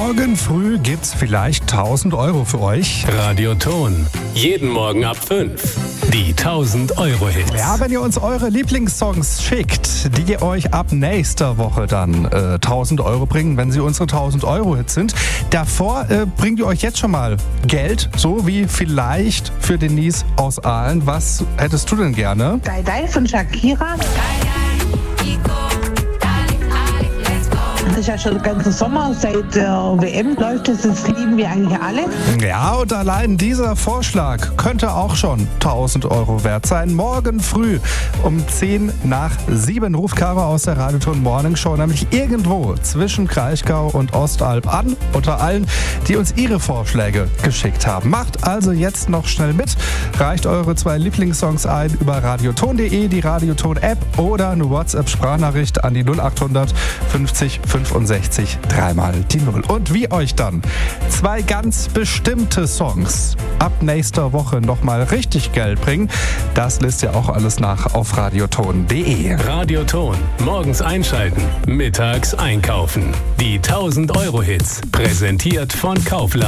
Morgen früh gibt's vielleicht 1000 Euro für euch. Radioton. Jeden Morgen ab 5. Die 1000-Euro-Hits. Ja, wenn ihr uns eure Lieblingssongs schickt, die euch ab nächster Woche dann 1000 Euro bringen, wenn sie unsere 1000-Euro-Hits sind. Davor bringt ihr euch jetzt schon mal Geld, so wie vielleicht für Denise aus Aalen. Was hättest du denn gerne? Die Die von Shakira. Das ist ja schon der ganze Sommer, seit der WM läuft es, das lieben wir eigentlich alle. Ja, und allein dieser Vorschlag könnte auch schon 1000 Euro wert sein. Morgen früh um 6:50 ruft Caro aus der Radioton Morning Show nämlich irgendwo zwischen Kraichgau und Ostalb an, unter allen, die uns ihre Vorschläge geschickt haben. Macht also jetzt noch schnell mit, reicht eure 2 Lieblingssongs ein über radioton.de, die Radioton-App oder eine WhatsApp-Sprachnachricht an die 0800 50 65 3 die 0. Und wie euch dann 2 ganz bestimmte Songs ab nächster Woche nochmal richtig Geld bringen, das lässt ihr auch alles nach auf radioton.de. Radioton. Morgens einschalten, mittags einkaufen. Die 1000-Euro-Hits. Präsentiert von Kaufland.